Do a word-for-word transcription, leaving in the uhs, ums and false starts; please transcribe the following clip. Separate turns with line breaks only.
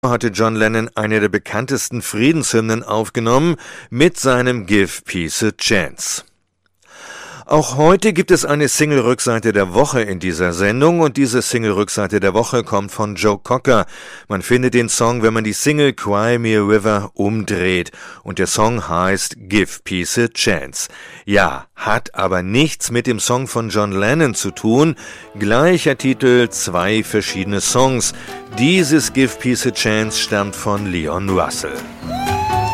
hatte John Lennon eine der bekanntesten Friedenshymnen aufgenommen mit seinem Give Peace a Chance. Auch heute gibt es eine Single-Rückseite der Woche in dieser Sendung und diese Single-Rückseite der Woche kommt von Joe Cocker. Man findet den Song, wenn man die Single Cry Me a River umdreht und der Song heißt Give Peace a Chance. Ja, hat aber nichts mit dem Song von John Lennon zu tun. Gleicher Titel, zwei verschiedene Songs. Dieses Give Peace a Chance stammt von Leon Russell.